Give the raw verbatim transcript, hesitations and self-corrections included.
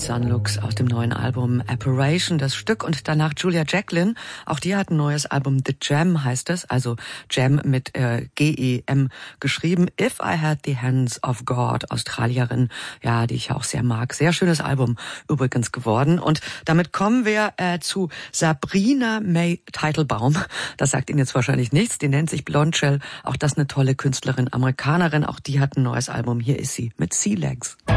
Sunlux aus dem neuen Album Apparition, das Stück, und danach Julia Jacklin. Auch die hat ein neues Album, The Gem heißt es, also Gem mit äh, G E M geschrieben. If I Had the Hands of God, Australierin, ja, die ich auch sehr mag. Sehr schönes Album übrigens geworden. Und damit kommen wir äh, zu Sabrina May Teitelbaum. Das sagt Ihnen jetzt wahrscheinlich nichts. Die nennt sich Blonde Shell. Auch das eine tolle Künstlerin, Amerikanerin. Auch die hat ein neues Album. Hier ist sie mit Sea Legs.